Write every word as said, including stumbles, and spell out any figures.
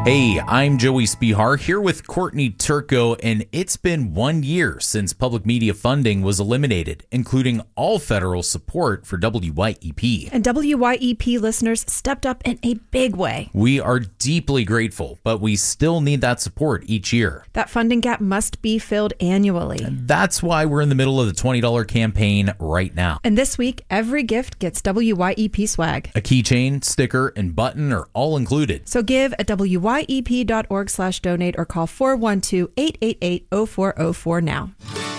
Hey, I'm Joey Spihar here with Courtney Turco, and it's been one year since public media funding was eliminated, including all federal support for W Y E P. And W Y E P listeners stepped up in a big way. We are deeply grateful, but we still need that support each year. That funding gap must be filled annually. And that's why we're in the middle of the twenty dollars campaign right now. And this week, every gift gets W Y E P swag. A keychain, sticker, and button are all included. So give at W Y E P dot org slash donate or call four one two, eight eight eight, zero four zero four now.